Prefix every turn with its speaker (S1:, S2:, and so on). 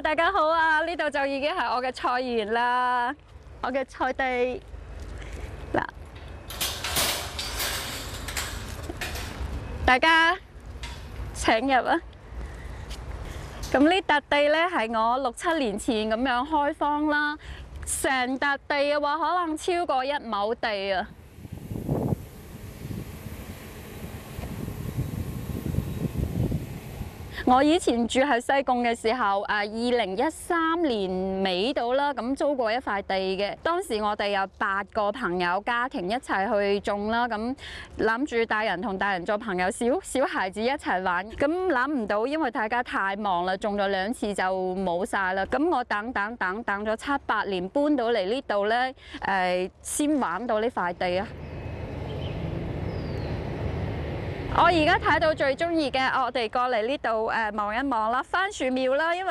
S1: 大家好啊！呢度就已經係我嘅菜園啦，我嘅菜地嗱，大家請入啊！咁呢笪地咧係我6、7年前咁樣開荒啦，成笪地嘅話可能超過1畝地啊！我以前住喺西貢嘅時候，2013年尾到啦，咁租過一塊地嘅。當時我哋有8個朋友家庭一齊去種啦，咁諗住大人同大人做朋友，小孩子一齊玩。咁諗唔到，因為大家太忙啦，種咗2次就冇晒啦。咁我等咗7、8年，搬到嚟呢度咧，先玩到呢塊地啊！我而家睇到最中意嘅，我哋過嚟呢度望一望啦，番薯苗啦，因為